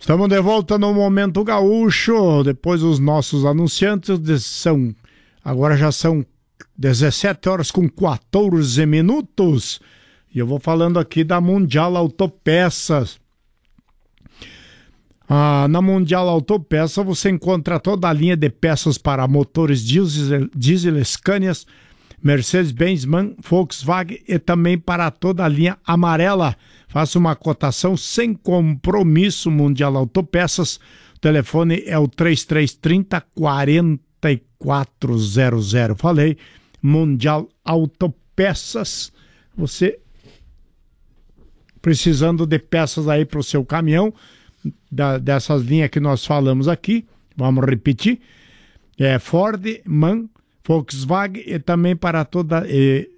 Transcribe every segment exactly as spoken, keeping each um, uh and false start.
Estamos de volta no Momento Gaúcho, depois os nossos anunciantes são, agora já são dezessete horas com quatorze minutos, e eu vou falando aqui da Mundial Autopeças. Ah, na Mundial Autopeças você encontra toda a linha de peças para motores diesel, diesel Scanias, Mercedes-Benz, MAN, Volkswagen e também para toda a linha amarela. Faça uma cotação sem compromisso. Mundial Autopeças. O telefone é o três três três zero, quatro quatro zero zero. Falei, Mundial Autopeças. Você precisando de peças aí para o seu caminhão, da, dessas linhas que nós falamos aqui. Vamos repetir. É Ford, MAN, Volkswagen e também para toda eh,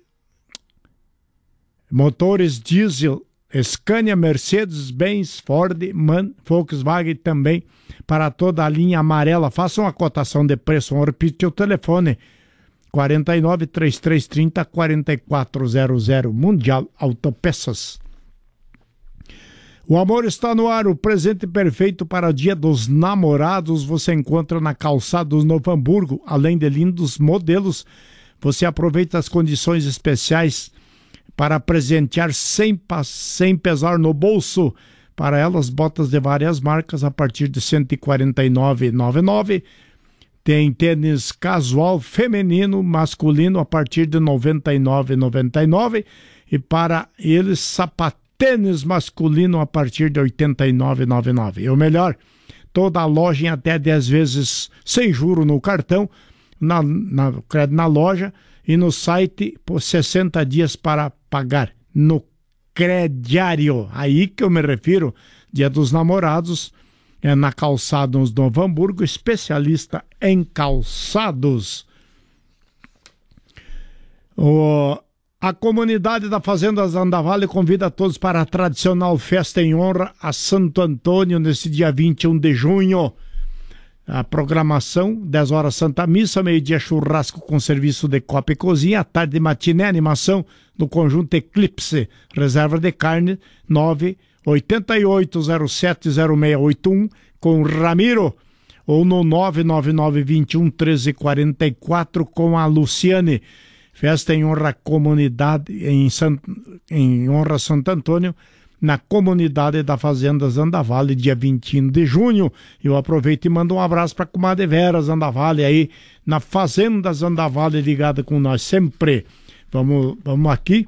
motores diesel, Scania, Mercedes-Benz, Ford, MAN, Volkswagen também para toda a linha amarela. Faça uma cotação de preço. Vamos repetir o telefone: quarenta e nove, trinta e três trinta, quarenta e quatro zero zero. Mundial Autopeças. O amor está no ar, o presente perfeito para o Dia dos Namorados você encontra na Calçados Novo Hamburgo. Além de lindos modelos, você aproveita as condições especiais para presentear sem, sem pesar no bolso. Para elas, botas de várias marcas a partir de cento e quarenta e nove reais e noventa e nove centavos. Tem tênis casual feminino, masculino a partir de noventa e nove reais e noventa e nove centavos. E para eles, sapatos. Tênis masculino a partir de oitenta e nove reais e noventa e nove centavos. E o melhor, toda a loja em até dez vezes sem juro no cartão, na, na, na loja e no site por sessenta dias para pagar no crediário. Aí que eu me refiro, Dia dos Namorados, é na Calçados Novo Hamburgo, especialista em calçados. O... A comunidade da Fazenda Zandavalle convida a todos para a tradicional festa em honra a Santo Antônio nesse dia vinte e um de junho. A programação, dez horas Santa Missa, meio-dia churrasco com serviço de copa e cozinha, à tarde matiné, animação do conjunto Eclipse, reserva de carne nove oito oito zero sete zero seis oito um com Ramiro ou no nove nove nove dois um um três quatro quatro com a Luciane. Festa em honra à comunidade, em, San, em honra a Santo Antônio, na comunidade da Fazenda Zandavalle, dia vinte e um de junho. Eu aproveito e mando um abraço para a comadre Vera Zandavalle aí, na Fazenda Zandavalle, ligada com nós sempre. Vamos, vamos aqui.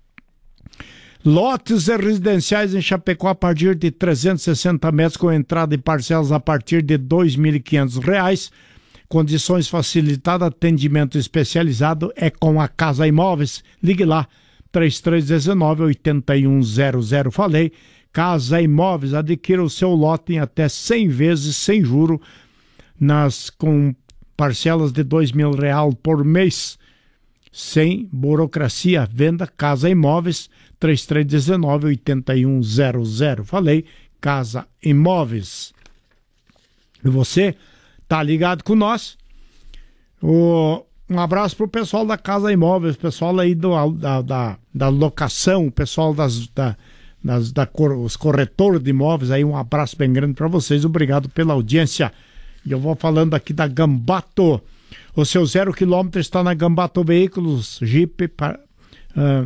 Lotes residenciais em Chapecó a partir de trezentos e sessenta metros, com entrada e parcelas a partir de dois mil e quinhentos reais. Condições facilitadas, atendimento especializado é com a Casa Imóveis. Ligue lá, três três um nove, oito um zero zero. Falei, Casa Imóveis, adquira o seu lote em até cem vezes sem juro, nas, com parcelas de dois mil reais por mês, sem burocracia. Venda Casa Imóveis, três três um nove, oito um zero zero. Falei, Casa Imóveis. E você tá ligado com nós? O, um abraço pro pessoal da Casa Imóveis, pessoal aí do, da, da, da locação, o pessoal das, da, das da, os corretores de imóveis aí, um abraço bem grande para vocês, obrigado pela audiência. E eu vou falando aqui da Gambato. O seu zero quilômetro está na Gambato Veículos, Jeep, uh,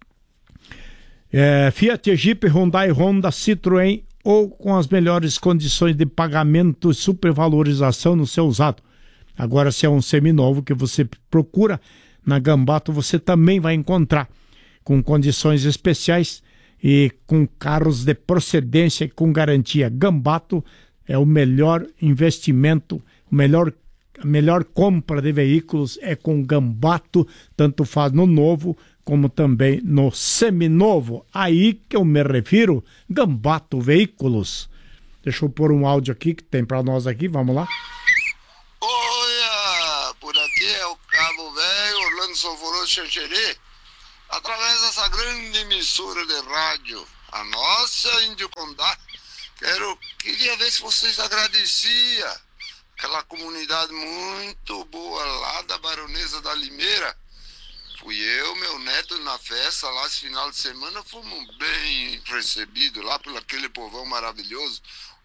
é, Fiat, Jeep, Hyundai, Honda, Citroën, ou com as melhores condições de pagamento e supervalorização no seu usado. Agora, se é um seminovo que você procura, na Gambato você também vai encontrar, com condições especiais e com carros de procedência e com garantia. Gambato é o melhor investimento, o melhor, a melhor compra de veículos é com Gambato, tanto faz no novo como também no seminovo. Aí que eu me refiro, Gambato Veículos. Deixa eu pôr um áudio aqui que tem para nós aqui, vamos lá. Olha, por aqui é o Cabo Velho, Orlando Solforô, Xanxerê, através dessa grande emissora de rádio, a nossa Índio Condá. Quero, queria ver se vocês agradeciam aquela comunidade muito boa lá da Baronesa da Limeira. Fui eu, meu neto, na festa lá esse final de semana, fomos bem recebidos lá por aquele povão maravilhoso.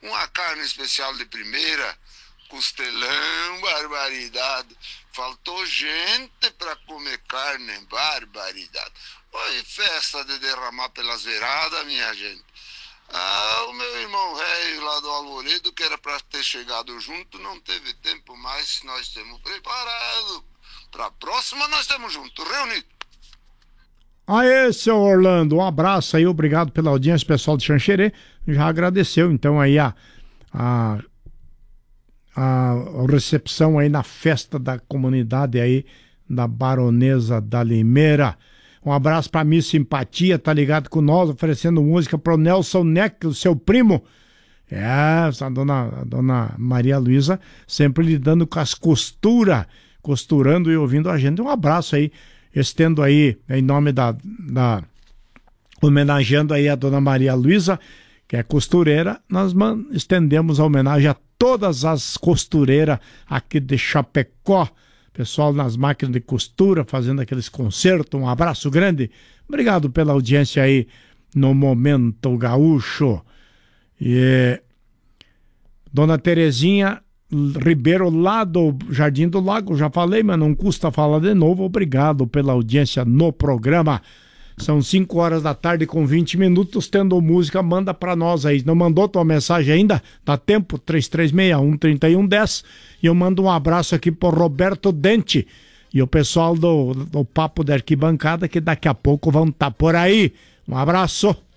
uma carne especial de primeira, costelão, barbaridade. Faltou gente para comer carne, barbaridade. Foi festa de derramar pelas beiradas, minha gente. Ah, o meu irmão velho lá do Alvoredo, que era para ter chegado junto, não teve tempo mais. Nós temos preparado. Para a próxima nós estamos juntos, reunidos. Aê, seu Orlando, um abraço aí, obrigado pela audiência, pessoal de Xanxerê. Já agradeceu, então, aí a, a, a recepção aí na festa da comunidade aí da Baronesa da Limeira. Um abraço pra Miss Simpatia, tá ligado com nós, oferecendo música pro Nelson Neck, o seu primo. É, a dona, a dona Maria Luísa sempre lidando com as costuras, costurando e ouvindo a gente. Um abraço aí. Estendo aí, em nome da, da... homenageando aí a dona Maria Luísa, que é costureira, nós man, estendemos a homenagem a todas as costureiras aqui de Chapecó, pessoal nas máquinas de costura, fazendo aqueles concertos, um abraço grande, obrigado pela audiência aí no Momento Gaúcho. E dona Terezinha Ribeiro, lá do Jardim do Lago, já falei, mas não custa falar de novo. Obrigado pela audiência no programa. São cinco horas da tarde com vinte minutos, tendo música, manda pra nós aí. Não mandou tua mensagem ainda? Dá tempo, três três seis um, três um um zero. E eu mando um abraço aqui pro Roberto Dente e o pessoal do, do Papo da Arquibancada, que daqui a pouco vão estar por aí. Um abraço.